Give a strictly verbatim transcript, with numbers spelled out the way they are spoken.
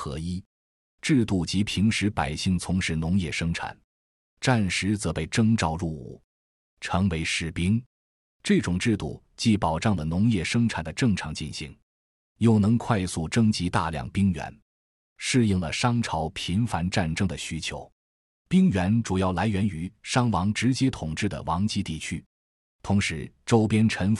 合一。制度即平时百姓从事农业生产，战时则被征召入伍，成为士兵。这种制度既保障了农业生产的正常进行，又能快速征集大量兵员，适应了商朝频繁战争的需求。兵源主要来源于商王直接统治的王畿地区，同时周边臣